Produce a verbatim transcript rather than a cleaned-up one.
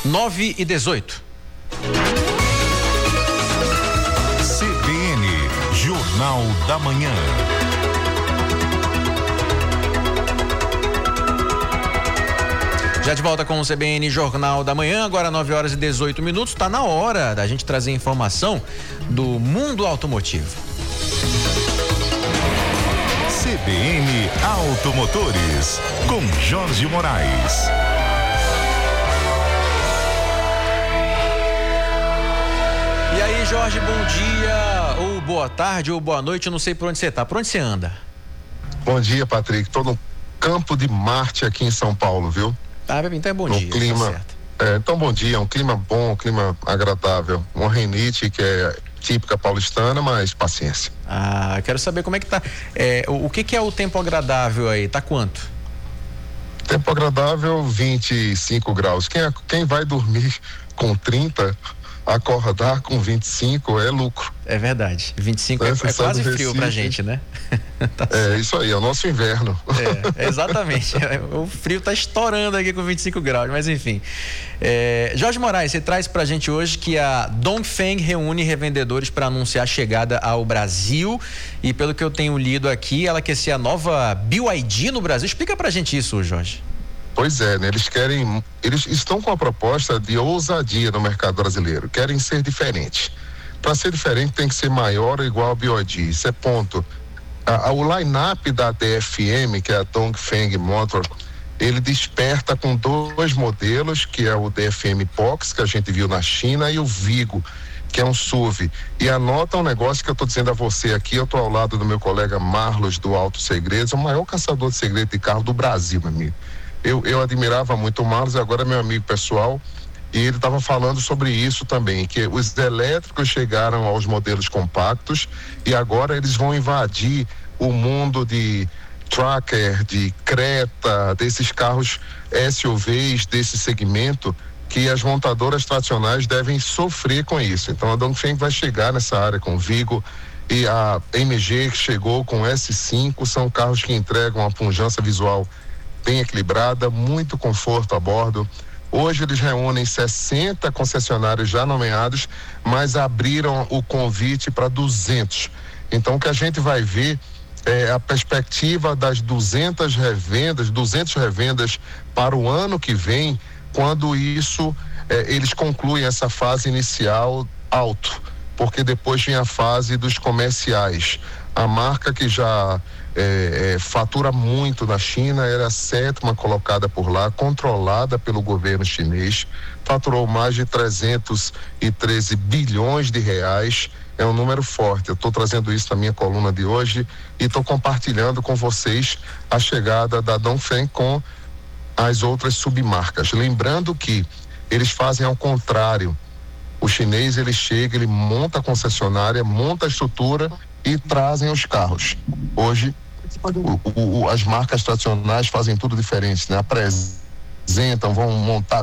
nove e dezoito. C B N, Jornal da Manhã. Já de volta com o C B N Jornal da Manhã, agora nove horas e dezoito minutos. Está na hora da gente trazer informação do mundo automotivo. C B N Automotores, com Jorge Moraes. E aí, Jorge, bom dia, ou boa tarde, ou boa noite, eu não sei por onde você está. Por onde você anda? Bom dia, Patrick. Tô no Campo de Marte aqui em São Paulo, viu? Ah, então é bom no dia. Clima, tá certo. é, então bom dia, um clima bom, um clima agradável. Uma rinite que é típica paulistana, mas paciência. Ah, quero saber como é que tá. É, o, o que que é o tempo agradável aí? Tá quanto? Tempo agradável, vinte e cinco graus. Quem, quem vai dormir com trinta, acordar com vinte e cinco é lucro. É verdade. vinte e cinco é, é, é quase frio pra gente, né? Tá é isso aí, é o nosso inverno. É, exatamente. O frio tá estourando aqui com vinte e cinco graus, mas enfim. É, Jorge Moraes, você traz pra gente hoje que a Dongfeng reúne revendedores para anunciar a chegada ao Brasil, e pelo que eu tenho lido aqui, ela quer ser a nova B Y D no Brasil. Explica pra gente isso, Jorge. Pois é, né? Eles querem, eles estão com a proposta de ousadia no mercado brasileiro, querem ser diferentes. Para ser diferente tem que ser maior ou igual ao B Y D, isso é ponto. A, a, o line-up da D F M, que é a Dongfeng Motor, ele desperta com dois modelos, que é o D F M Box, que a gente viu na China, e o Vigo, que é um S U V. E anota um negócio que eu estou dizendo a você aqui, eu estou ao lado do meu colega Marlos do Auto Segredos, o maior caçador de segredo de carro do Brasil, meu amigo. Eu, eu admirava muito o Marlos, agora é meu amigo pessoal, e ele estava falando sobre isso também, que os elétricos chegaram aos modelos compactos e agora eles vão invadir o mundo de Tracker, de Creta, desses carros S U Vs desse segmento, que as montadoras tradicionais devem sofrer com isso. Então a Dongfeng vai chegar nessa área com Vigo, e a M G chegou com S cinco, são carros que entregam uma pujança visual bem equilibrada, muito conforto a bordo. Hoje eles reúnem sessenta concessionários já nomeados, mas abriram o convite para duzentos. Então o que a gente vai ver é a perspectiva das duzentas revendas, duzentas revendas para o ano que vem, quando isso, é, eles concluem essa fase inicial alto, porque depois vem a fase dos comerciais. A marca que já é, é, fatura muito na China era a sétima colocada por lá, controlada pelo governo chinês, faturou mais de trezentos e treze bilhões de reais, é um número forte. Eu estou trazendo isso na minha coluna de hoje e estou compartilhando com vocês a chegada da Dongfeng com as outras submarcas. Lembrando que eles fazem ao contrário. O chinês, ele chega, ele monta a concessionária, monta a estrutura e trazem os carros. Hoje, o, o, as marcas tradicionais fazem tudo diferente, né? Apresentam, vão montar